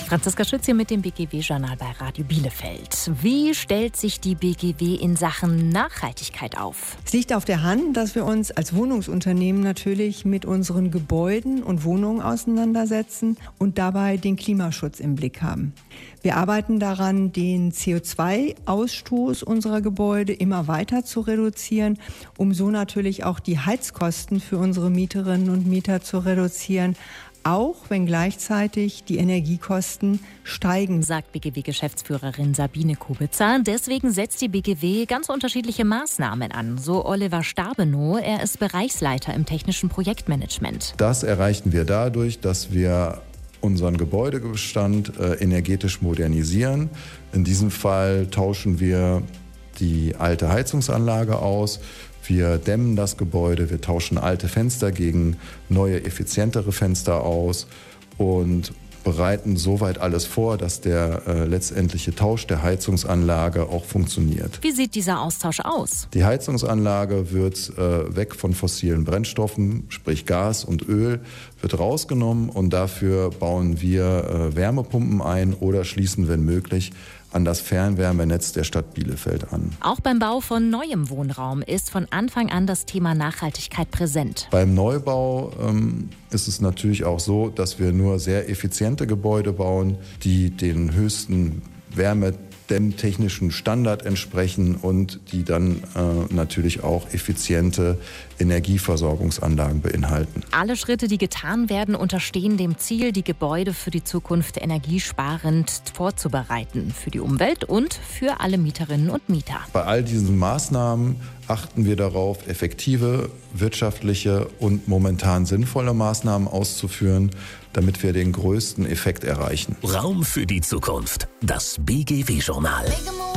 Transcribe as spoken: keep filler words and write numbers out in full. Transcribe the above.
Franziska Schütz hier mit dem B G W-Journal bei Radio Bielefeld. Wie stellt sich die B G W in Sachen Nachhaltigkeit auf? Es liegt auf der Hand, dass wir uns als Wohnungsunternehmen natürlich mit unseren Gebäuden und Wohnungen auseinandersetzen und dabei den Klimaschutz im Blick haben. Wir arbeiten daran, den C O zwei Ausstoß unserer Gebäude immer weiter zu reduzieren, um so natürlich auch die Heizkosten für unsere Mieterinnen und Mieter zu reduzieren, auch wenn gleichzeitig die Energiekosten steigen, sagt B G W-Geschäftsführerin Sabine Kubitzer. Deswegen setzt die B G W ganz unterschiedliche Maßnahmen an, so Oliver Stabenow. Er ist Bereichsleiter im technischen Projektmanagement. Das erreichen wir dadurch, dass wir unseren Gebäudebestand äh, energetisch modernisieren. In diesem Fall tauschen wir die alte Heizungsanlage aus. Wir dämmen das Gebäude, wir tauschen alte Fenster gegen neue, effizientere Fenster aus und bereiten soweit alles vor, dass der äh, letztendliche Tausch der Heizungsanlage auch funktioniert. Wie sieht dieser Austausch aus? Die Heizungsanlage wird äh, weg von fossilen Brennstoffen, sprich Gas und Öl, wird rausgenommen und dafür bauen wir äh, Wärmepumpen ein oder schließen, wenn möglich, an das Fernwärmenetz der Stadt Bielefeld an. Auch beim Bau von neuem Wohnraum ist von Anfang an das Thema Nachhaltigkeit präsent. Beim Neubau ähm, ist es natürlich auch so, dass wir nur sehr effiziente Gebäude bauen, die den höchsten wärmedämmtechnischen Standard entsprechen und die dann äh, natürlich auch effiziente Energieversorgungsanlagen beinhalten. Alle Schritte, die getan werden, unterstehen dem Ziel, die Gebäude für die Zukunft energiesparend vorzubereiten. Für die Umwelt und für alle Mieterinnen und Mieter. Bei all diesen Maßnahmen achten wir darauf, effektive, wirtschaftliche und momentan sinnvolle Maßnahmen auszuführen, damit wir den größten Effekt erreichen. Raum für die Zukunft. Das B G W-Journal.